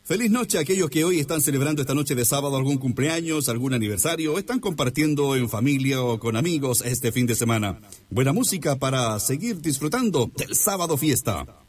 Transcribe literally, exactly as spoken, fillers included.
Feliz noche a aquellos que hoy están celebrando esta noche de sábado algún cumpleaños, algún aniversario, o están compartiendo en familia o con amigos este fin de semana. Buena música para seguir disfrutando del sábado fiesta.